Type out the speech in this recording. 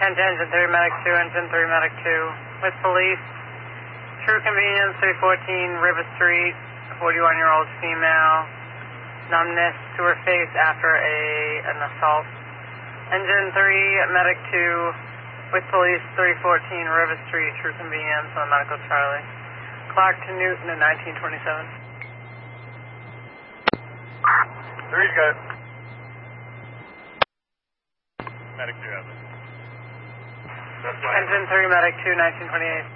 Engine 3, Medic 2, Engine 3, Medic 2. With police, True Convenience, 314 River Street, 41-year-old female. Numbness to her face after an assault. Engine 3, Medic 2, with police, 314 River Street, True Convenience on Medical Charlie. Clark to Newton at 1927. 3's got it. Medic 2 has it. Engine 3, Medic 2, 1928.